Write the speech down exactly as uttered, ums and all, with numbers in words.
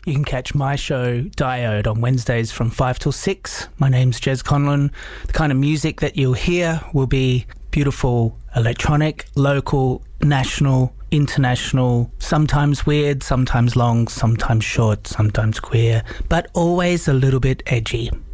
You can catch my show, Diode, on Wednesdays from five till six. My name's Jez Conlon. The kind of music that you'll hear will be beautiful electronic, local, national, international, sometimes weird, sometimes long, sometimes short, sometimes queer, but always a little bit edgy.